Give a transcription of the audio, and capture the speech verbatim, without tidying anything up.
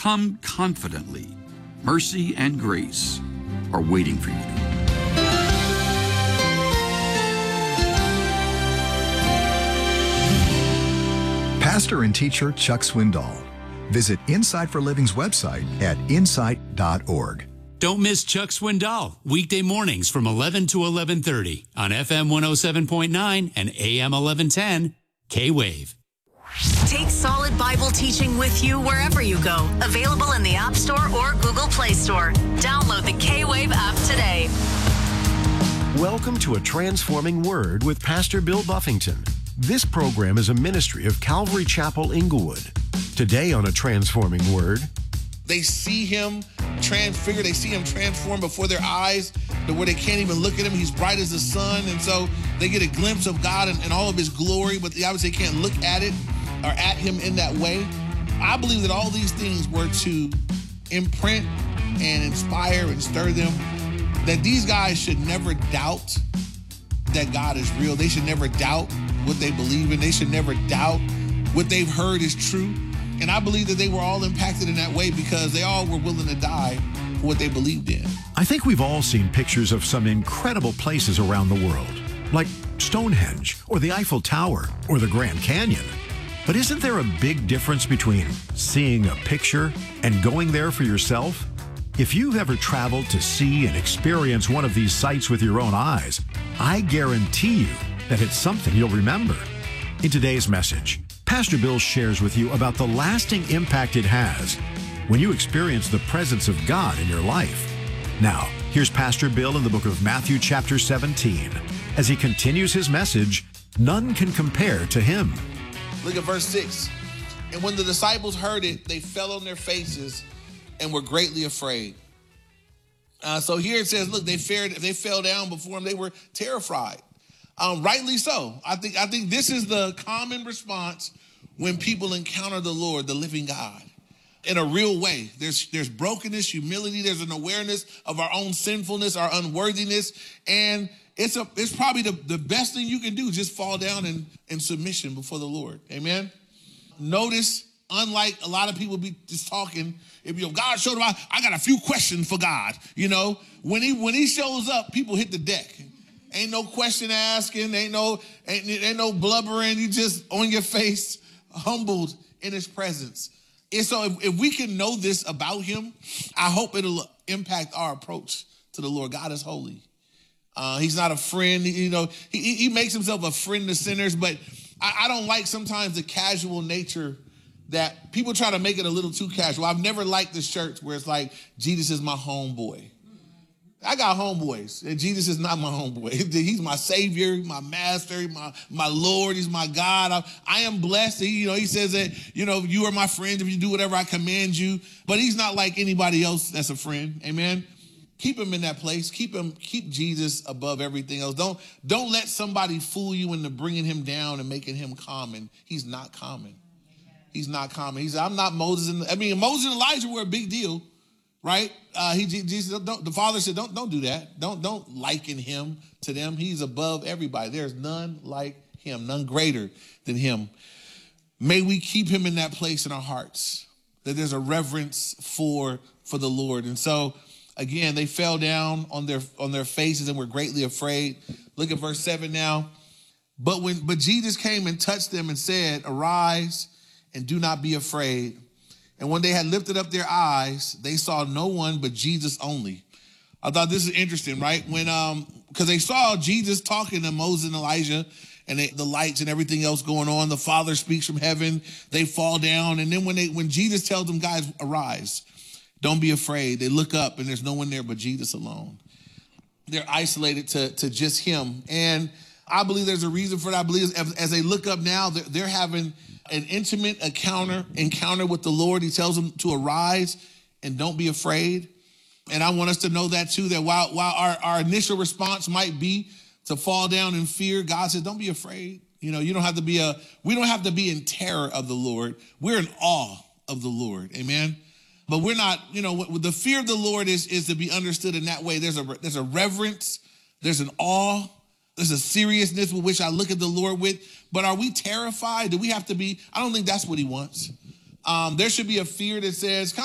Come confidently. Mercy and grace are waiting for you. Pastor and teacher Chuck Swindoll. Visit Insight for Living's website at insight dot org. Don't miss Chuck Swindoll, weekday mornings from eleven to eleven thirty on F M one oh seven point nine and A M eleven ten, K-Wave. Take solid Bible teaching with you wherever you go. Available in the App Store or Google Play Store. Download the K-Wave app today. Welcome to A Transforming Word with Pastor Bill Buffington. This program is a ministry of Calvary Chapel, Inglewood. Today on A Transforming Word, they see him transfigure, they see him transform before their eyes to where they can't even look at him. He's bright as the sun, and so they get a glimpse of God and, and all of his glory, but they obviously can't look at it or at him in that way. I believe that all these things were to imprint and inspire and stir them, that these guys should never doubt that God is real. They should never doubt what they believe in. They should never doubt what they've heard is true. And I believe that they were all impacted in that way because they all were willing to die for what they believed in. I think we've all seen pictures of some incredible places around the world, like Stonehenge or the Eiffel Tower or the Grand Canyon. But isn't there a big difference between seeing a picture and going there for yourself? If you've ever traveled to see and experience one of these sites with your own eyes, I guarantee you that it's something you'll remember. In today's message, Pastor Bill shares with you about the lasting impact it has when you experience the presence of God in your life. Now, here's Pastor Bill in the book of Matthew chapter seventeen as he continues his message, None Can Compare to Him. Look at verse six. And when the disciples heard it, they fell on their faces and were greatly afraid. Uh, so here it says, look, they fared, they fell down before him. They were terrified. Um, rightly so. I think I think this is the common response when people encounter the Lord, the living God, in a real way. There's there's brokenness, humility. There's an awareness of our own sinfulness, our unworthiness, and it's a it's probably the, the best thing you can do. Just fall down in, in submission before the Lord. Amen. Notice, unlike a lot of people be just talking, if you know, God showed up, I, I got a few questions for God. You know, when he when he shows up, people hit the deck. Ain't no question asking, ain't no, ain't, ain't no blubbering. You just on your face, humbled in his presence. And so if, if we can know this about him, I hope it'll impact our approach to the Lord. God is holy. Uh, he's not a friend. You know, he, he makes himself a friend to sinners, but I, I don't like sometimes the casual nature that people try to make it a little too casual. I've never liked the shirts where it's like, Jesus is my homeboy. I got homeboys, and Jesus is not my homeboy. He's my Savior, my Master, my, my Lord. He's my God. I, I am blessed. He, you know, he says that, you know, you are my friend if you do whatever I command you. But he's not like anybody else that's a friend. Amen. Keep him in that place. Keep him. Keep Jesus above everything else. Don't don't let somebody fool you into bringing him down and making him common. He's not common. He's not common. He said, I'm not Moses. And, I mean, Moses and Elijah were a big deal. Right? Uh, he, Jesus, don't, the Father said, don't, don't do that. Don't, don't liken him to them. He's above everybody. There's none like him, none greater than him. May we keep him in that place in our hearts, that there's a reverence for, for the Lord. And so, again, they fell down on their, on their faces and were greatly afraid. Look at verse seven now. But when, but Jesus came and touched them and said, arise and do not be afraid. And when they had lifted up their eyes, they saw no one but Jesus only. I thought this is interesting, right? When, um, because they saw Jesus talking to Moses and Elijah and they, the lights and everything else going on. The Father speaks from heaven. They fall down. And then when they, when Jesus tells them, guys, arise, don't be afraid. They look up and there's no one there but Jesus alone. They're isolated to, to just him. And I believe there's a reason for that. I believe as, as they look up now, they're, they're having an intimate encounter, encounter with the Lord. He tells them to arise and don't be afraid. And I want us to know that too, that while, while our, our initial response might be to fall down in fear, God says, don't be afraid. You know, you don't have to be a, we don't have to be in terror of the Lord. We're in awe of the Lord. Amen. But we're not, you know, the fear of the Lord is, is to be understood in that way. There's a, there's a reverence. There's an awe. There's a seriousness with which I look at the Lord with. But are we terrified? Do we have to be? I don't think that's what he wants. Um, there should be a fear that says,